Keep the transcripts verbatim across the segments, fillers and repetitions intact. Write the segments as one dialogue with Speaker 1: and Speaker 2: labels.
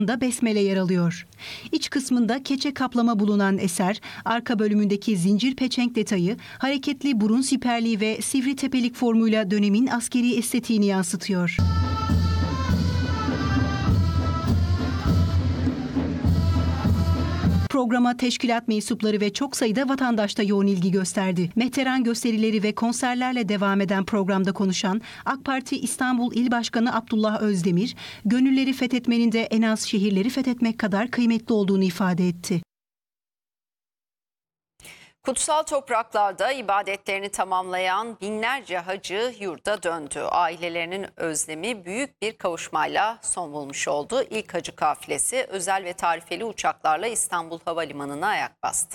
Speaker 1: da besmele yer alıyor. İç kısmında keçe kaplama bulunan eser, arka bölümündeki zincir peçenk detayı, hareketli burun siperliği ve sivri tepelik formuyla dönemin askeri estetiğini yansıtıyor. Programa teşkilat mensupları ve çok sayıda vatandaş da yoğun ilgi gösterdi. Mehteran gösterileri ve konserlerle devam eden programda konuşan AK Parti İstanbul İl Başkanı Abdullah Özdemir, gönülleri fethetmenin de en az şehirleri fethetmek kadar kıymetli olduğunu ifade etti.
Speaker 2: Kutsal topraklarda ibadetlerini tamamlayan binlerce hacı yurda döndü. Ailelerinin özlemi büyük bir kavuşmayla son bulmuş oldu. İlk hacı kafilesi özel ve tarifeli uçaklarla İstanbul Havalimanı'na ayak bastı.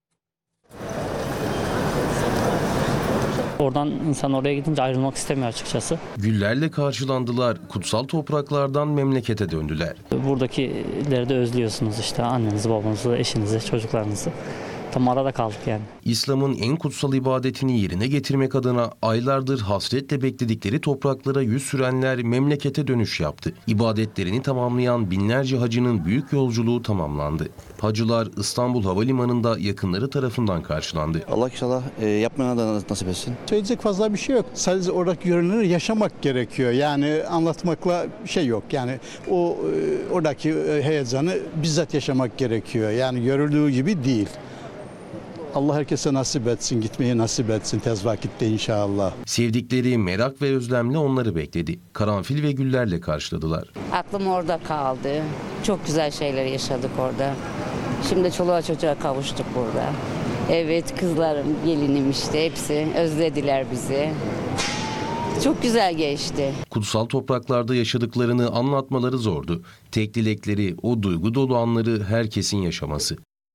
Speaker 3: Oradan insan oraya gidince ayrılmak istemiyor açıkçası.
Speaker 4: Güllerle karşılandılar, kutsal topraklardan memlekete döndüler.
Speaker 3: Buradakileri de özlüyorsunuz işte, annenizi, babanızı, eşinizi, çocuklarınızı. Tam arada kaldık yani.
Speaker 4: İslam'ın en kutsal ibadetini yerine getirmek adına aylardır hasretle bekledikleri topraklara yüz sürenler memlekete dönüş yaptı. İbadetlerini tamamlayan binlerce hacının büyük yolculuğu tamamlandı. Hacılar İstanbul Havalimanı'nda yakınları tarafından karşılandı.
Speaker 5: Allah inşallah e, yapmayana da nasip etsin.
Speaker 6: Söyleyecek fazla bir şey yok. Sadece oradaki görünümleri yaşamak gerekiyor. Yani anlatmakla şey yok. Yani o e, oradaki heyecanı bizzat yaşamak gerekiyor. Yani görüldüğü gibi değil. Allah herkese nasip etsin, gitmeyi nasip etsin tez vakitte inşallah.
Speaker 4: Sevdikleri merak ve özlemle onları bekledi. Karanfil ve güllerle karşıladılar.
Speaker 7: Aklım orada kaldı. Çok güzel şeyler yaşadık orada. Şimdi çoluğa çocuğa kavuştuk burada. Evet, kızlarım, gelinim işte hepsi özlediler bizi. Çok güzel geçti.
Speaker 4: Kutsal topraklarda yaşadıklarını anlatmaları zordu. Tek dilekleri o duygu dolu anları herkesin yaşaması.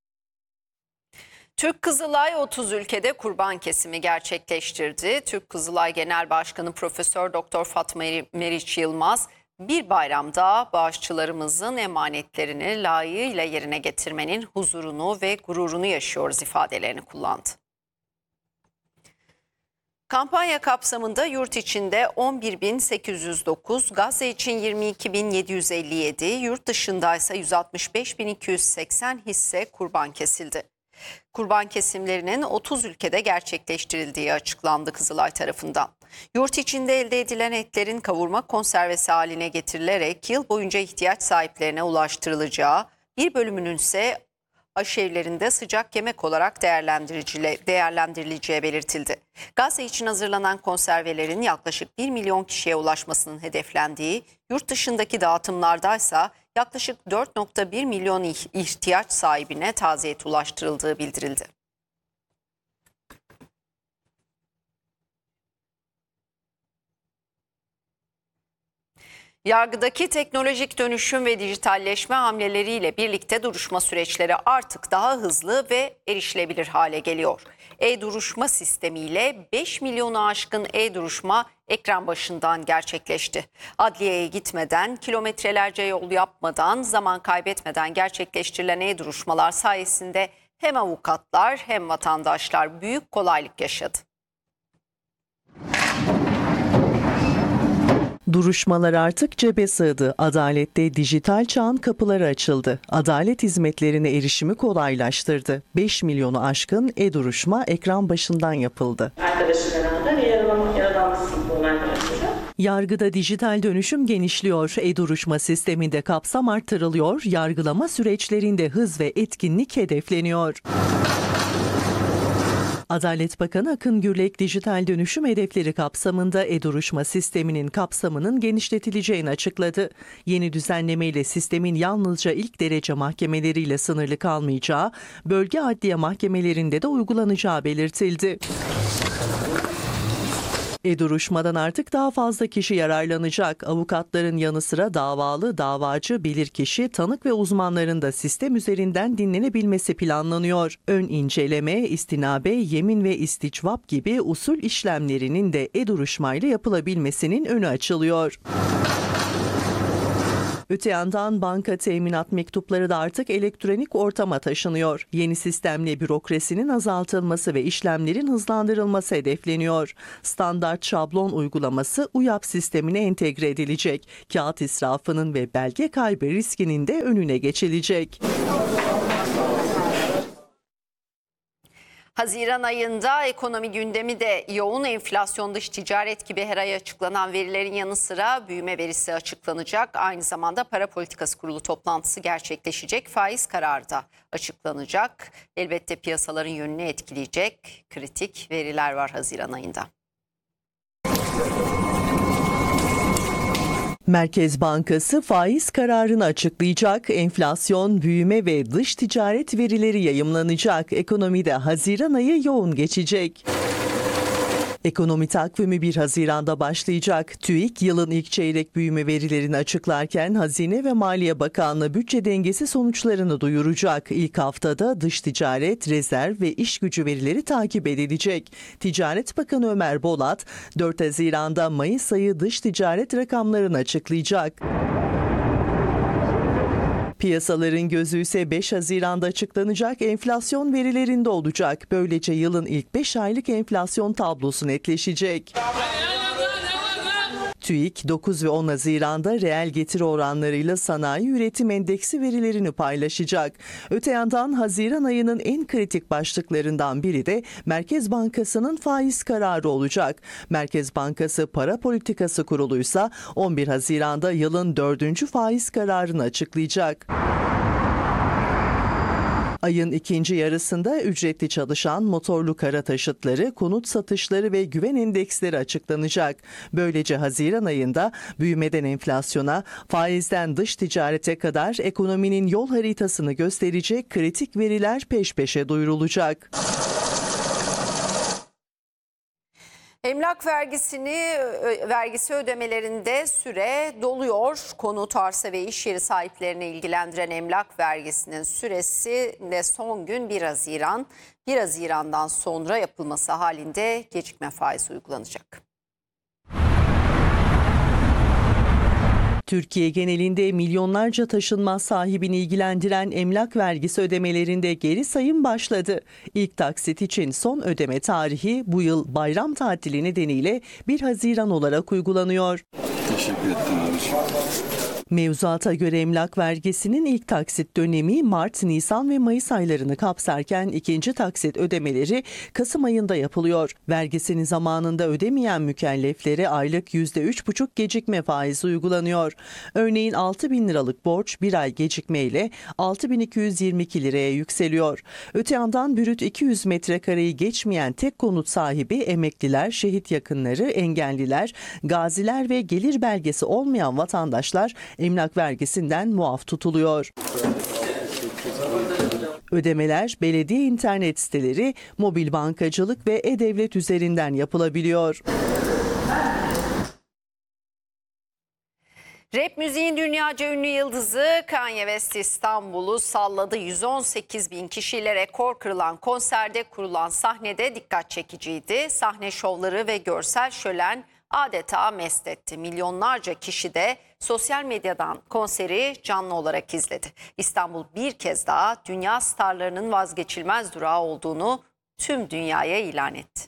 Speaker 2: Türk Kızılay otuz ülkede kurban kesimi gerçekleştirdi. Türk Kızılay Genel Başkanı Profesör Doktor Fatma Meriç Yılmaz, bir bayramda bağışçılarımızın emanetlerini layığıyla yerine getirmenin huzurunu ve gururunu yaşıyoruz ifadelerini kullandı. Kampanya kapsamında yurt içinde on bir bin sekiz yüz dokuz, Gazze için yirmi iki bin yedi yüz elli yedi, yurt dışındaysa yüz altmış beş bin iki yüz seksen hisse kurban kesildi. Kurban kesimlerinin otuz ülkede gerçekleştirildiği açıklandı Kızılay tarafından. Yurt içinde elde edilen etlerin kavurma konservesi haline getirilerek yıl boyunca ihtiyaç sahiplerine ulaştırılacağı, bir bölümünün ise aşevlerinde sıcak yemek olarak değerlendirileceği belirtildi. Gazze için hazırlanan konservelerin yaklaşık bir milyon kişiye ulaşmasının hedeflendiği, yurt dışındaki dağıtımlardaysa yaklaşık dört nokta bir milyon ihtiyaç sahibine taziyet ulaştırıldığı bildirildi. Yargıdaki teknolojik dönüşüm ve dijitalleşme hamleleriyle birlikte duruşma süreçleri artık daha hızlı ve erişilebilir hale geliyor. E-duruşma sistemiyle beş milyonu aşkın e-duruşma ekran başından gerçekleşti. Adliyeye gitmeden, kilometrelerce yol yapmadan, zaman kaybetmeden gerçekleştirilen e-duruşmalar sayesinde hem avukatlar hem vatandaşlar büyük kolaylık yaşadı.
Speaker 8: Duruşmalar artık cebe sığdı. Adalette dijital çağın kapıları açıldı. Adalet hizmetlerine erişimi kolaylaştırdı. beş milyonu aşkın e-duruşma ekran başından yapıldı.
Speaker 9: Arkadaşım herhalde yaralanmışsın bu arkadaşlara.
Speaker 8: Yargıda dijital dönüşüm genişliyor. E-duruşma sisteminde kapsam artırılıyor. Yargılama süreçlerinde hız ve etkinlik hedefleniyor. Adalet Bakanı Akın Gürlek, dijital dönüşüm hedefleri kapsamında e-duruşma sisteminin kapsamının genişletileceğini açıkladı. Yeni düzenlemeyle sistemin yalnızca ilk derece mahkemeleriyle sınırlı kalmayacağı, bölge adliye mahkemelerinde de uygulanacağı belirtildi. E-duruşmadan artık daha fazla kişi yararlanacak. Avukatların yanı sıra davalı, davacı, bilirkişi, tanık ve uzmanların da sistem üzerinden dinlenebilmesi planlanıyor. Ön inceleme, istinabe, yemin ve isticvap gibi usul işlemlerinin de e-duruşmayla yapılabilmesinin önü açılıyor. Öte yandan banka teminat mektupları da artık elektronik ortama taşınıyor. Yeni sistemle bürokrasinin azaltılması ve işlemlerin hızlandırılması hedefleniyor. Standart şablon uygulaması U Y A P sistemine entegre edilecek. Kağıt israfının ve belge kaybı riskinin de önüne geçilecek.
Speaker 2: Haziran ayında ekonomi gündemi de yoğun. Enflasyon, dış ticaret gibi her ay açıklanan verilerin yanı sıra büyüme verisi açıklanacak. Aynı zamanda Para Politikası Kurulu toplantısı gerçekleşecek. Faiz kararı da açıklanacak. Elbette piyasaların yönünü etkileyecek kritik veriler var Haziran ayında.
Speaker 8: Merkez Bankası faiz kararını açıklayacak, enflasyon, büyüme ve dış ticaret verileri yayımlanacak. Ekonomide Haziran ayı yoğun geçecek. Ekonomi takvimi bir Haziran'da başlayacak. TÜİK yılın ilk çeyrek büyüme verilerini açıklarken Hazine ve Maliye Bakanlığı bütçe dengesi sonuçlarını duyuracak. İlk haftada dış ticaret, rezerv ve iş gücü verileri takip edilecek. Ticaret Bakanı Ömer Bolat, dört Haziran'da Mayıs ayı dış ticaret rakamlarını açıklayacak. Piyasaların gözü ise beş Haziran'da açıklanacak enflasyon verilerinde olacak. Böylece yılın ilk beş aylık enflasyon tablosu netleşecek. TÜİK dokuz ve on Haziran'da reel getiri oranlarıyla sanayi üretim endeksi verilerini paylaşacak. Öte yandan Haziran ayının en kritik başlıklarından biri de Merkez Bankası'nın faiz kararı olacak. Merkez Bankası Para Politikası Kurulu ise on bir Haziran'da yılın dördüncü faiz kararını açıklayacak. Ayın ikinci yarısında ücretli çalışan motorlu kara taşıtları, konut satışları ve güven endeksleri açıklanacak. Böylece Haziran ayında büyümeden enflasyona, faizden dış ticarete kadar ekonominin yol haritasını gösterecek kritik veriler peş peşe duyurulacak.
Speaker 2: Emlak vergisini vergisi ödemelerinde süre doluyor. Konut, arsa ve iş yeri sahiplerini ilgilendiren emlak vergisinin süresi de son gün bir Haziran. bir Haziran'dan sonra yapılması halinde gecikme faizi uygulanacak.
Speaker 8: Türkiye genelinde milyonlarca taşınmaz sahibini ilgilendiren emlak vergisi ödemelerinde geri sayım başladı. İlk taksit için son ödeme tarihi bu yıl bayram tatili nedeniyle bir Haziran olarak uygulanıyor.
Speaker 5: Teşekkür ederim abiciğim.
Speaker 8: Mevzuata göre emlak vergisinin ilk taksit dönemi Mart, Nisan ve Mayıs aylarını kapsarken ikinci taksit ödemeleri Kasım ayında yapılıyor. Vergisini zamanında ödemeyen mükelleflere aylık yüzde üç buçuk gecikme faizi uygulanıyor. Örneğin altı bin liralık borç bir ay gecikmeyle altı bin iki yüz yirmi iki liraya yükseliyor. Öte yandan brüt iki yüz metrekareyi geçmeyen tek konut sahibi emekliler, şehit yakınları, engelliler, gaziler ve gelir belgesi olmayan vatandaşlar emlak vergisinden muaf tutuluyor. Ödemeler belediye internet siteleri, mobil bankacılık ve e-devlet üzerinden yapılabiliyor.
Speaker 2: Rap müziğin dünyaca ünlü yıldızı Kanye West İstanbul'u salladı. yüz on sekiz bin kişiyle rekor kırılan konserde kurulan sahnede dikkat çekiciydi. Sahne şovları ve görsel şölen adeta mest etti. Milyonlarca kişi de sosyal medyadan konseri canlı olarak izledi. İstanbul bir kez daha dünya starlarının vazgeçilmez durağı olduğunu tüm dünyaya ilan etti.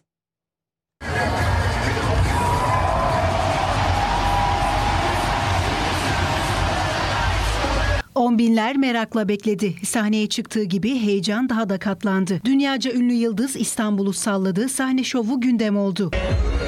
Speaker 1: On binler merakla bekledi. Sahneye çıktığı gibi heyecan daha da katlandı. Dünyaca ünlü yıldız İstanbul'u salladı. Sahne şovu gündem oldu.